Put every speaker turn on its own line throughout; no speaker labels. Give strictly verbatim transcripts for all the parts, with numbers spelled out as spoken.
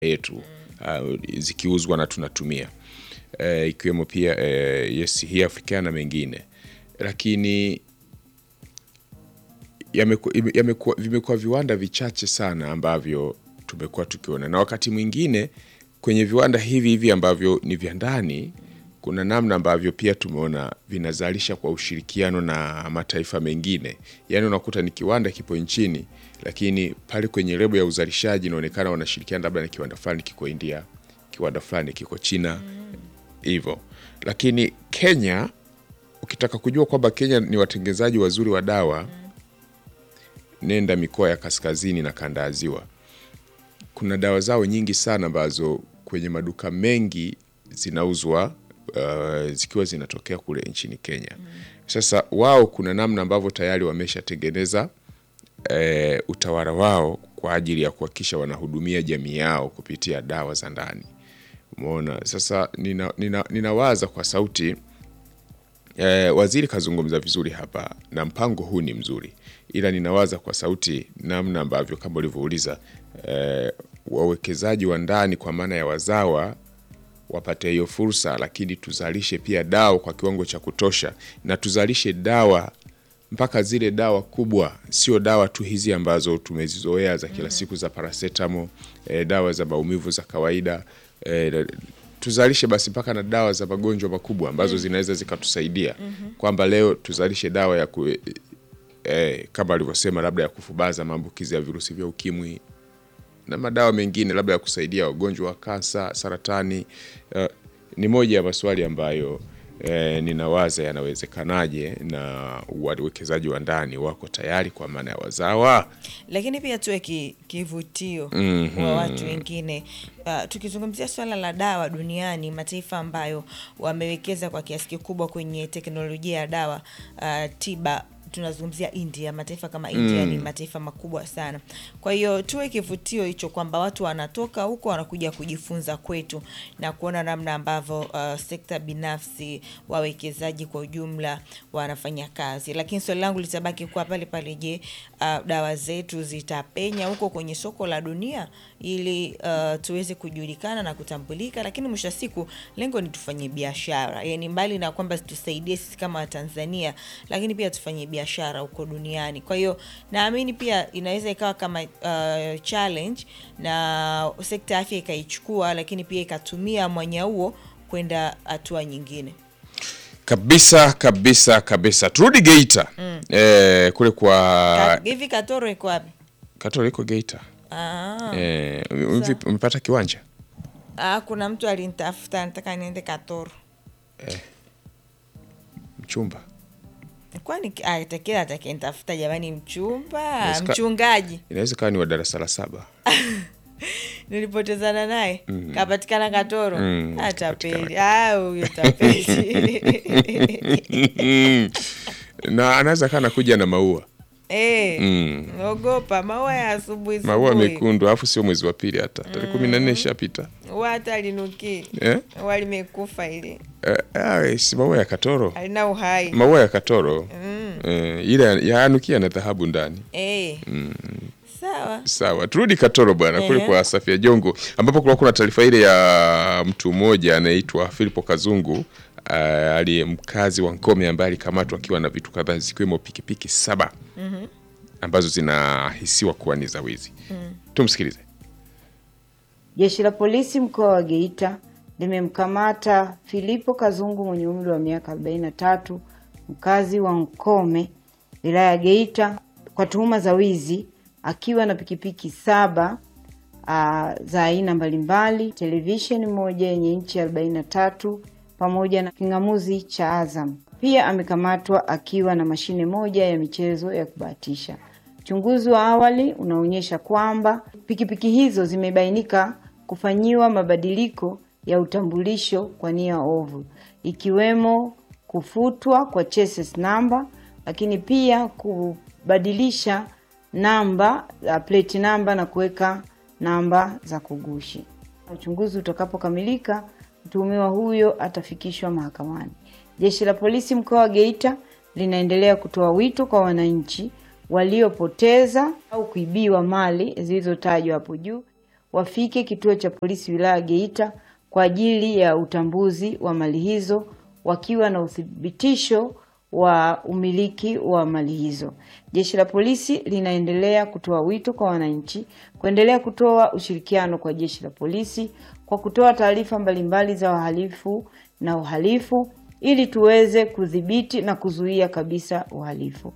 yetu uh, zikiuzwa na tunatumia uh, ikiwemo pia uh, yes hii Afrika na mengine, lakini yamekuwa yamekuwa vimekuwa viwanda vichache sana ambavyo tumekuwa tukiona, na wakati mwingine kwenye viwanda hivi hivi ambavyo ni vya ndani kuna namna ambavyo pia tumeona vinazalisha kwa ushirikiano na mataifa mengine. Yaani unakuta ni kiwanda kipo nchini, lakini pale kwenye lebo ya uzalishaji inaonekana wanashirikiana labda na kiwanda fulani kiko India, kiwanda fulani kiko China hivyo. Mm. Lakini Kenya, ukitaka kujua kwamba Kenya ni watengenezaji wazuri wa dawa, mm. nenda mikoa ya kaskazini na kanda ya Ziwa. Kuna dawa zao nyingi sana ambazo kwenye maduka mengi zinauzwa uh, zikiwa zinatokea kule nchini Kenya. Mm. Sasa wao kuna namna ambavyo tayari wameshatengeneza uh, utawala wao kwa ajili ya kuhakikisha wanahudumia jamii yao kupitia dawa za ndani. Umeona? Sasa nina, nina, ninawaza kwa sauti uh, waziri kazungumza vizuri hapa na mpango huu ni mzuri. Ila ninawaza kwa sauti namna ambavyo kama ulivyouliza uh, wawekezaji wa ndani kwa maana ya wazawa wapate hiyo fursa, lakini tuzalishe pia dawa kwa kiwango cha kutosha, na tuzalishe dawa mpaka zile dawa kubwa, sio dawa tu hizi ambazo tumezizoea za kila siku za paracetamol, e, dawa za maumivu za kawaida, e, tuzalishe basi mpaka na dawa za magonjwa makubwa ambazo zinaweza zikatusaidia. Kwamba leo tuzalishe dawa ya ku, e, kama alivyosema labda ya kufubaza maambukizi ya virusi vya ukimwi na madawa mengine labda ya kusaidia wagonjwa wa kansa, saratani. Uh, ni moja ya maswali ambayo eh, ninawaza yanawezekanaje na wawekezaji wa ndani wako tayari kwa maana ya wazawa.
Lakini pia tuwe ki, kivutio
mm -hmm.
wa watu wengine. Uh, tukizungumzia swala la dawa duniani, mataifa ambayo wamewekeza kwa kiasi kikubwa kwenye teknolojia ya dawa uh, tiba, tunazungumzia India. Mataifa kama India mm. ni mataifa makubwa sana. Kwa hiyo tuwe kivutio hicho kwamba watu wanatoka huko wanakuja kujifunza kwetu na kuona namna ambavyo uh, sekta binafsi, wawekezaji kwa ujumla wanafanya kazi. Lakini swali langu litabaki kwa pale pale, je, uh, dawa zetu zitapenya huko kwenye soko la dunia ili uh, tuweze kujulikana na kutambulika? Lakini mwisho wa siku lengo ni tufanye biashara. Yaani mbali na kwamba tusaidie sisi kama Tanzania, lakini pia tufanye biashara huko duniani. Kwa hiyo naamini pia inaweza ikawa kama uh, challenge na sekta afya ikaichukua, lakini pia ikatumia mwanya huo kwenda hatua nyingine.
Kabisa kabisa kabisa. Turudi Geita. Mm. Eh, kule kwa
hivi Katoro iko wapi?
Katoro iko Geita.
Ah.
Eh, umepata kiwanja?
Ah, kuna mtu alinitafuta nataka niende Katoro.
Eh. Mchumba.
Kwani atakila atakenitafuta jamani, mchumba, mchungaji.
Inaweza kawa ni wa darasa la saba.
Nilipotezana naye, mm. kapatikana Katoro.
Mm,
atapeli. Ah, huyo tapeli.
Na anaweza kana kuja na maua.
Eh, mm. ogopa maua ya asubuhi asubuhi.
Maua mekundu, alafu sio mwezi wa pili hata. Tarehe kumi na nne ishapita.
Wata alinuki.
Eh?
Wali mekufa ile.
Eh, ah, si maua ya Katoro.
Alina uhai.
Maua ya Katoro.
Mm.
Eh, ile yanukia na dhahabu ndani.
Eh. Mm. Sawa.
Sawa. Turudi Katoro bwana, kule kwa Safia Jongo ambapo kulikuwa kuna taarifa ile ya mtu mmoja anaitwa Philip Kazungu, uh, aliye mkazi wa Nkome ambaye alikamatwa akiwa na vitu kadhaa zikiwemo pikipiki saba. Mhm. ambazo zinahisiwa kuwa ni za wizi. Mm. Tumsikilize.
Jeshi la polisi mkoa wa Geita limemkamata Philip Kazungu mwenye umri wa miaka arobaini na tatu, mkazi wa Nkome, wilaya ya Geita, kwa tuhuma za wizi akiwa na pikipiki saba uh, za aina mbalimbali, televisheni moja yenye inchi arobaini na tatu pamoja na kingamuzi cha Azam. Pia amekamatwa akiwa na mashine moja ya michezo ya kubahatisha. Uchunguzi wa awali unaonyesha kwamba pikipiki hizo zimebainika kufanyiwa mabadiliko ya utambulisho kwa nia ovu, ikiwemo kufutwa kwa chassis number, lakini pia kubadilisha namba, plate number na kuweka namba za kugushi. Uchunguzi utakapokamilika, mtuhumiwa huyo atafikishwa mahakamani. Jeshi la polisi mkoa wa Geita linaendelea kutoa wito kwa wananchi waliopoteza au kuibiwa mali zilizotajwa hapo juu wafike kituo cha polisi wilaya ya Geita kwa ajili ya utambuzi wa mali hizo wakiwa na uthibitisho wa umiliki wa mali hizo. Jeshi la polisi linaendelea kutoa wito kwa wananchi kuendelea kutoa ushirikiano kwa jeshi la polisi kwa kutoa taarifa mbalimbali za wahalifu na uhalifu ili tuweze kudhibiti na kuzuia kabisa uhalifu.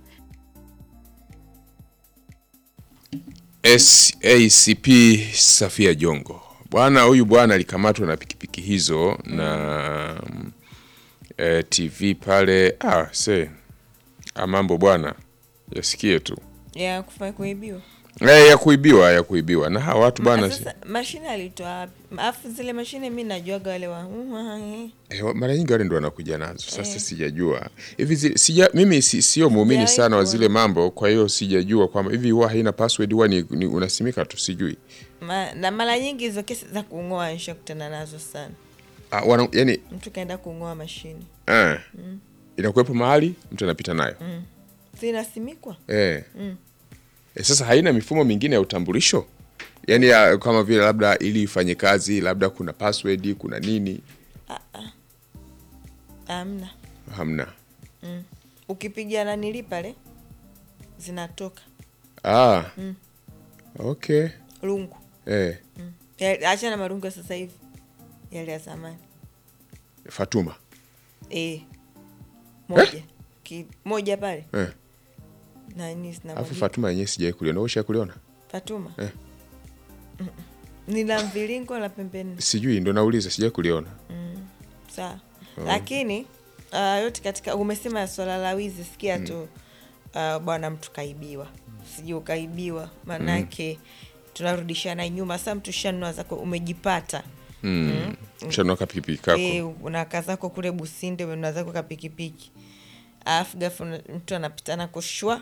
S A C P Safia Jongo. Bwana huyu bwana alikamatwa na pikipiki hizo na e, T V pale. Ah, se. Mambo bwana. Yasikie tu.
Ya kufanya kuibiwa.
Eh, ya kuibiwa, ya kuibiwa. Na hawa watu bwana
Sasa mashine alitoa afu zile mashine mimi najuaga wale wa
eh, mara nyingi wale ndio wanakuja nazo. Sasa eh, sijajua. Hivi sija mimi si, sio muumini sana wa zile mambo, kwa hiyo sijajua kwamba hivi huwa haina password, huwa ni, ni unasimika tu, sijui.
Ma, na mara nyingi hizo kesi za kungoa nishakutana nazo sana.
Ah, wana, yani
mtu kaenda kungoa mashine.
Eh. Mm. Inakuwepo mahali mtu anapita nayo.
Mm. Zinasimikwa?
Eh. Mm. E, sasa haina mifumo mingine ya utambulisho? Yaani ya, kama vile labda ili ifanye kazi, labda kuna password, kuna nini?
Ah ah. Hamna.
Hamna.
Mm. Ukipigia na nili pale zinatoka.
Ah. Mm. Okay.
Lungu.
Eh.
Mm. Acha na marungu sasa hivi. Yale ya zamani.
Fatuma.
Eh. Moja. Eh? Ki moja pale.
Eh.
Na nini sina.
Afu Fatuma yenyewe sijai kuliona. Wewe kuliona?
Fatuma?
Eh.
Mm -mm. Nina mviringo la pembeni.
Sijui, ndo nauliza, sijai kuliona.
Mm. Sawa. Oh. Lakini uh, yote katika umesema swala la wizi, sikia mm. tu uh, bwana mtu kaibiwa. Sijui ukaibiwa, manake mm. tunarudishana nyuma. Sasa mtu shanua zako umejipata.
Mm. Mm. Shanua kapikipiki kako.
Eh, una kaza zako kule Businde, una zako kapikipiki. Alafu ghafla mtu anapitana kushwa.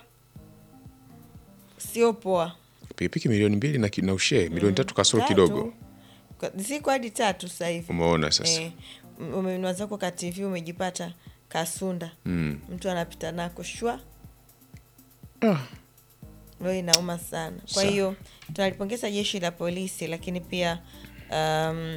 Sio poa.
Pikipiki milioni mbili na na ushe, milioni mm. tatu kasoro kidogo.
Ziko hadi tatu sasa hivi.
Umeona sasa.
Eh, umenunua zako ka T V umejipata kasunda. Mm. Mtu anapita nako shwa. Ah. Wewe inauma sana. Kwa hiyo tunalipongeza jeshi la polisi, lakini pia um,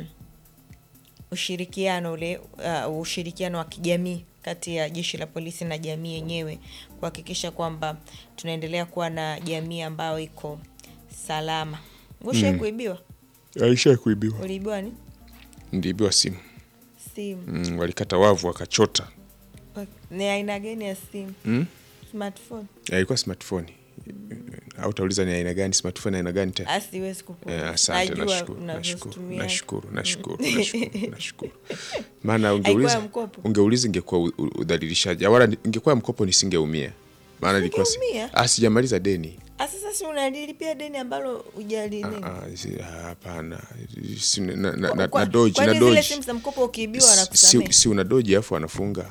ushirikiano ule uh, ushirikiano wa kijamii kati ya jeshi la polisi na jamii yenyewe kuhakikisha kwamba tunaendelea kuwa na jamii ambayo iko salama. Ngosha mm. kuibiwa?
Aisha kuibiwa.
Uliibiwa ni?
Ndiibiwa simu.
Simu.
Mm, walikata wavu wakachota.
Ni aina gani ya simu?
Mm?
Smartphone.
Ya, ilikuwa smartphone. Mm. Au utauliza ni aina gani smartphone, aina gani tena?
Asiwezi kukueleza.
Eh, asante, nashukuru. Nashukuru. Nashukuru. Nashukuru. Nashukuru. Nashukuru. Maana ungeuliza ungeuliza ingekuwa udhalilishaji. Awala ingekuwa mkopo nisingeumia. Maana ilikuwa ah sijamaliza deni.
Ah, sasa si unalipia deni ambalo hujali nini?
Ah, hapana. Si na na na, na doji na doji.
Kwa zile simu za mkopo ukiibiwa anakusamea.
Si, si una doji alafu anafunga.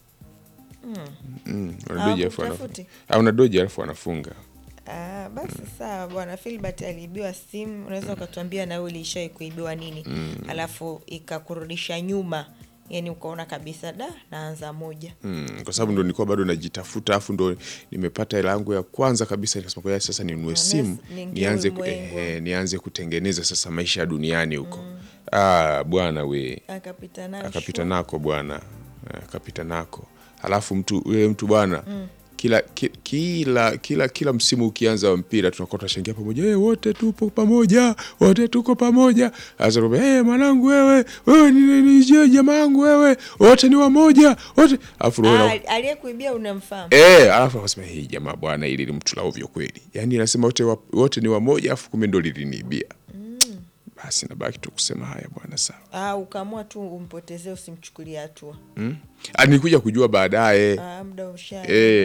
Mm. Mm, una doji alafu anafunga. Ah, una doji alafu anafunga.
Ah, basi mm. sawa bwana. Philbert aliibiwa simu, unaweza ukatuambia na wewe ulishai kuibiwa nini? Mm. Alafu ikakurudisha nyuma. Yaani ukaona kabisa da naanza moja.
Mm, kwa sababu ndo nilikuwa bado najitafuta, afu ndo nimepata hela yangu ya kwanza kabisa, nikasema kwa sasa ninunue simu, nianze eh, nianze kutengeneza sasa maisha ya duniani huko. Mm. Ah, bwana we.
Akapita nako.
Akapita nako bwana. Akapita nako. Halafu mtu yule mtu bwana mm. Kila, kila kila kila msimu ukianza wa mpira tunakuwa tunashangilia pamoja, eh, wote tupo pamoja, wote tuko pamoja. Sasa robe, eh, mwanangu wewe, wewe ni ni jamaa wangu wewe, wote ni wamoja, wote. Alafu roho
aliyekuibia unamfahamu?
Eh, alafu akasema hii jamaa bwana ili ni mtu la ovyo kweli. Yaani anasema wote wote ni wamoja, afu kumbe ndo liliniibia. Mm. Basi nabaki tu kusema haya bwana sawa.
Ah, ukaamua tu umpotezee, usimchukulie hatua.
Mm. Nilikuja kujua baadaye.
Ah, muda usha.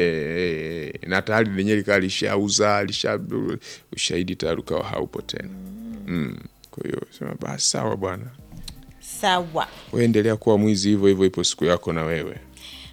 Eh, eh, na tayari lenyewe likali lishauza, lisha ushahidi tayari ukawa haupo tena. Mm. Mm. Kwa hiyo sema basi sawa bwana.
Sawa.
Wewe endelea kuwa mwizi hivyo hivyo, ipo siku yako na wewe.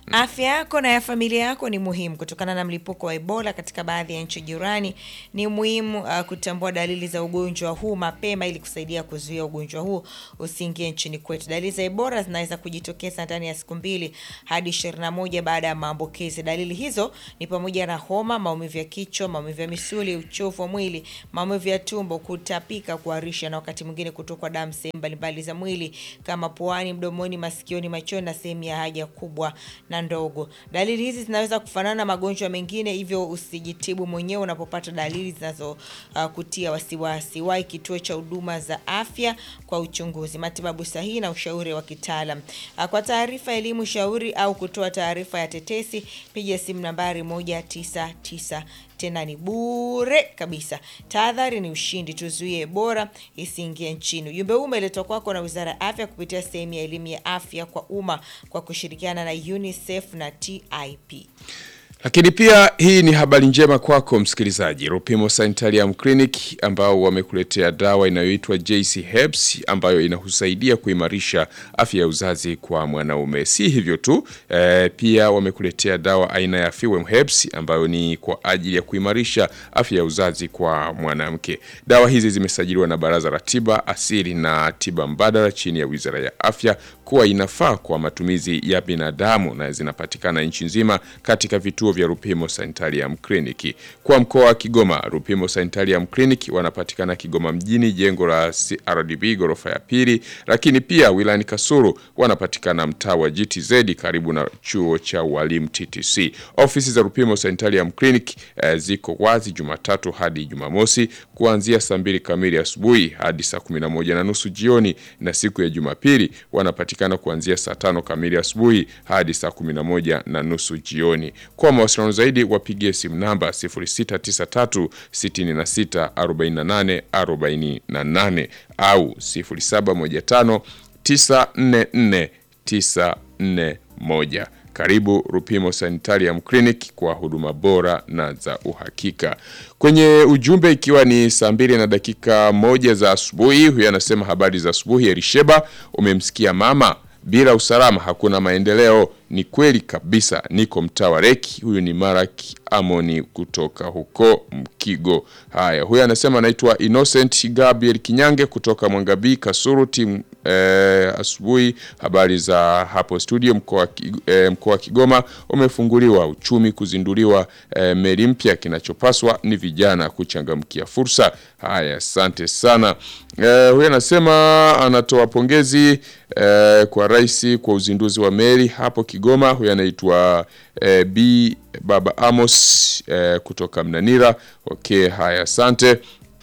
Afya yako na ya familia yako ni muhimu. Kutokana na mlipuko wa Ebola katika baadhi ya nchi jirani, ni muhimu uh, kutambua dalili za ugonjwa huu mapema ili kusaidia kuzuia ugonjwa huu usiingie nchini kwetu. Dalili za Ebola zinaweza kujitokeza ndani ya siku mbili hadi ishirini na moja baada ya maambukizi. Dalili hizo ni pamoja na homa, maumivu ya kichwa, maumivu ya misuli, uchovu wa mwili, maumivu ya tumbo, kutapika, kuharisha na wakati mwingine kutokwa damu sehemu mbalimbali za mwili kama puani, mdomoni, masikioni, machoni na sehemu ya haja kubwa na ndogo. Dalili hizi zinaweza kufanana na magonjwa mengine, hivyo usijitibu mwenyewe unapopata dalili zinazo uh, kutia wasiwasi. Wahi kituo cha huduma za afya kwa uchunguzi, matibabu sahihi na ushauri wa kitaalam. Uh, kwa taarifa, elimu, shauri au kutoa taarifa ya tetesi, piga simu nambari moja tisa tisa. Tena ni bure kabisa. Tahadhari ni ushindi, tuzuie bora isiingie nchini. Ujumbe huu umeletwa kwako na Wizara ya Afya kupitia sehemu ya elimu ya afya kwa umma kwa kushirikiana na UNICEF na T I P.
Lakini pia hii ni habari njema kwako msikilizaji. Rupimo Sanitarium Clinic ambao wamekuletea dawa inayoitwa J C Herbs ambayo inahusaidia kuimarisha afya ya uzazi kwa mwanaume. Si hivyo tu, e, pia wamekuletea dawa aina ya Fewem Herbs ambayo ni kwa ajili ya kuimarisha afya ya uzazi kwa mwanamke. Dawa hizi zimesajiliwa na Baraza la Tiba Asili na Tiba Mbadala chini ya Wizara ya Afya kuwa inafaa kwa matumizi ya binadamu na zinapatikana nchi nzima katika vituo vya Rupimo Sanitarium Clinic. Kwa mkoa wa Kigoma, Rupimo Sanitarium Clinic wanapatikana Kigoma mjini, jengo la C R D B ghorofa ya pili, lakini pia wilayani Kasulu wanapatikana mtaa wa G T Z karibu na chuo cha walimu T T C. Ofisi za Rupimo Sanitarium Clinic eh, ziko wazi Jumatatu hadi Jumamosi kuanzia saa mbili kamili asubuhi hadi saa kumi na moja na nusu jioni, na siku ya Jumapili wanapatikana kuanzia saa tano kamili asubuhi hadi saa kumi na moja na nusu jioni. Kwa mawasiliano zaidi wapigie simu namba sifuri sita tisa tatu sita sita arobaini na nane arobaini na nane au sifuri saba moja tano tisa nne nne tisa nne moja. Karibu Rupimo Sanitarium Clinic kwa huduma bora na za uhakika. Kwenye ujumbe ikiwa ni saa mbili na dakika moja za asubuhi, huyu anasema habari za asubuhi Erisheba, umemsikia mama, bila usalama hakuna maendeleo. Ni kweli kabisa, niko mtaa wa Reki. Huyu ni Maraki Amoni kutoka huko Mkigo. Haya, huyu anasema anaitwa Innocent Gabriel Kinyange kutoka Mwangabii Kasuru team eh, asubuhi. Habari za hapo studio. Mkoa eh, mkoa wa Kigoma umefunguliwa, uchumi kuzinduliwa, eh, meli mpya, kinachopaswa ni vijana kuchangamkia fursa. Haya, asante sana. Eh, huyu anasema anatoa pongezi eh, kwa rais kwa uzinduzi wa meli hapo Kigoma. Huyu anaitwa eh, B Baba Amos eh, kutoka Mnanira. Okay, haya, asante.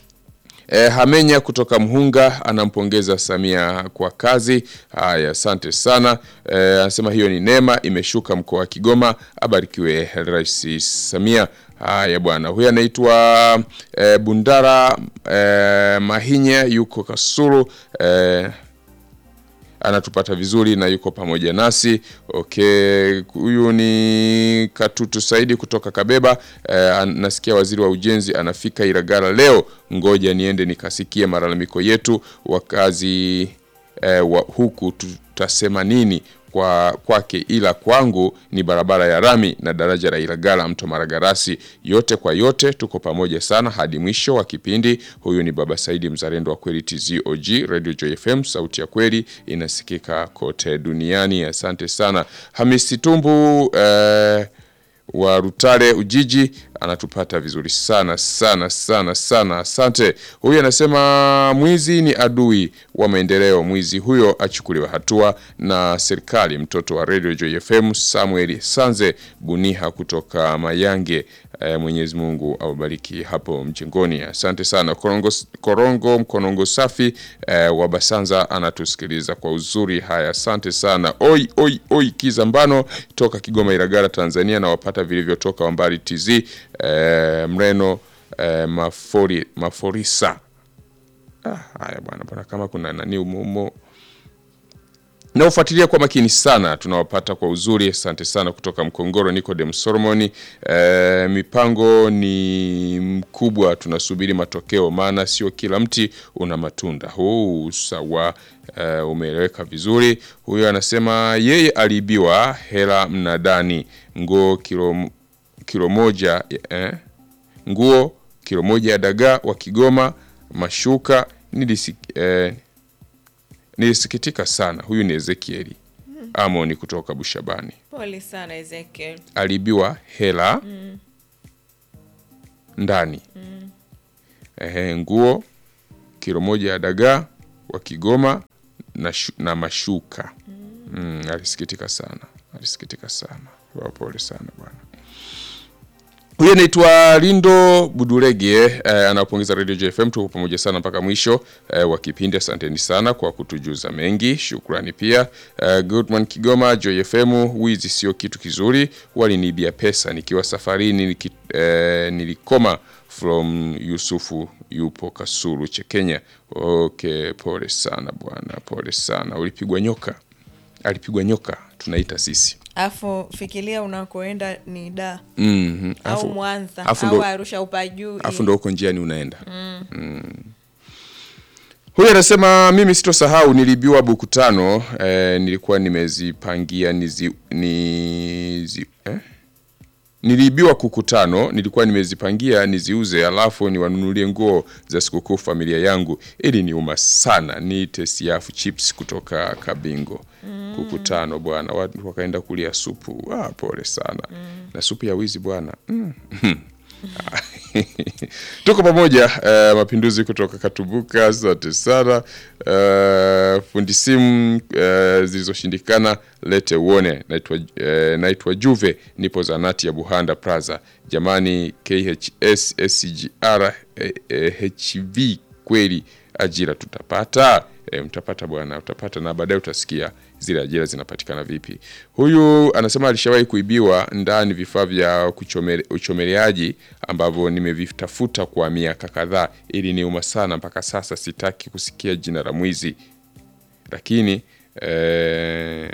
E, Hamenya kutoka Mhunga anampongeza Samia kwa kazi. Haya, asante sana. E, anasema hiyo ni neema imeshuka mkoa wa Kigoma, abarikiwe Rais Samia. Haya bwana, huyu anaitwa e, Bundara e, Mahinya yuko Kasulu. E, anatupata vizuri na yuko pamoja nasi. Okay, huyu ni Katutu Saidi kutoka Kabeba. E, nasikia waziri wa ujenzi anafika Iragara leo, ngoja niende nikasikie malalamiko yetu wakazi e, wa huku tutasema nini kwa kwake, ila kwangu ni barabara ya rami na daraja la Iragala mto Maragarasi. Yote kwa yote tuko pamoja sana hadi mwisho wa kipindi. Huyu ni Baba Saidi, mzalendo wa kweli, T Z O G Radio Joy F M, sauti ya kweli inasikika kote duniani. Asante sana. Hamisi Tumbu eh, wa Rutare Ujiji anatupata vizuri sana sana sana sana, asante. Huyu anasema mwizi ni adui wa maendeleo, mwizi huyo achukuliwe hatua na serikali. Mtoto wa Radio Joy F M Samuel Sanze Buniha kutoka Mayange. E, Mwenyezi Mungu awabariki hapo mjengoni. Asante sana. Korongo Korongo Mkonongo Safi e, wa Basanza anatusikiliza kwa uzuri. Haya, asante sana. Oi oi oi Kizambano toka Kigoma Iragara Tanzania, na wapata vilivyotoka Wambari T Z e, Mreno e, Mafori Maforisa. Ah, haya bwana, bwana kama kuna nani umumo Na ufuatilia kwa makini sana, tunawapata kwa uzuri. Asante sana kutoka Mkongoro, Nicodem Solomon. E, mipango ni mkubwa, tunasubiri matokeo maana sio kila mti una matunda. Huu sawa, e, umeeleweka vizuri. Huyo anasema yeye aliibiwa hela mnadani, nguo kilo kilo moja eh, nguo kilo moja ya dagaa wa Kigoma, mashuka nilisik, eh, nilisikitika sana. Huyu ni Ezekieli mm. Amoni kutoka Bushabani.
Pole sana Ezekiel.
Alibiwa hela mm. ndani mm. Ehe, nguo kilo moja ya dagaa wa Kigoma na, shu, na mashuka mm. Mm, alisikitika sana. Alisikitika sana. Pole sana bwana. Huyo anaitwa Lindo Budurege, eh, anapongeza Radio J F M. Tuko pamoja sana mpaka mwisho eh, wa kipindi. Asanteni sana kwa kutujuza mengi. Shukrani pia. Eh, Goodman Kigoma, J F M, wizi sio kitu kizuri. Walinibia pesa nikiwa safarini niki, eh, nilikoma from Yusufu yupo Kasulu Chekenya. Okay, pole sana bwana, pole sana. Ulipigwa nyoka. Alipigwa nyoka tunaita sisi.
Afu fikiria unakoenda ni da.
Mhm.
Au Mwanza au Arusha upajuu.
Afu ndo uko njiani unaenda. Mm. Mm. Huyu anasema mimi sitosahau nilibiwa buku tano, eh, nilikuwa nimezipangia nizi nizi eh? Nilibiwa kuku tano, nilikuwa nimezipangia niziuze alafu niwanunulie nguo za sikukuu familia yangu. Ili niuma sana. Ni Tesiafu Chips kutoka Kabingo. Mm. Kuku tano bwana, watu wakaenda kulia supu. Ah, pole sana. Mm. Na supu ya wizi bwana. Mm. Tuko pamoja. Uh, Mapinduzi kutoka Katubuka, asante sana. Uh, fundi simu uh, zilizoshindikana lete uone. Naitwa uh, naitwa Juve, nipo zanati ya Buhanda Plaza. Jamani, K H S S G R H V kweli ajira tutapata? E, mtapata bwana, utapata na baadaye utasikia zile ajira zinapatikana vipi. Huyu anasema alishawahi kuibiwa ndani vifaa vya kuchomele, uchomeleaji ambavyo nimevitafuta kwa miaka kadhaa. Ili niuma sana mpaka sasa sitaki kusikia jina la mwizi. Lakini eh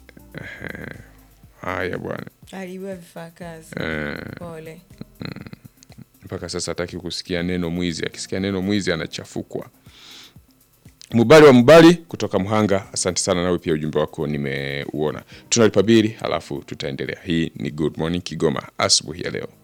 haya bwana.
Aliibiwa vifaa kazi.
Eh,
Pole.
Mpaka sasa hataki kusikia neno mwizi. Akisikia neno mwizi anachafukwa. Mubali wa Mubali kutoka Muhanga, asante sana nawe pia ujumbe wako nimeuona. Tunalipabiri halafu tutaendelea. Hii ni Good Morning Kigoma asubuhi ya leo.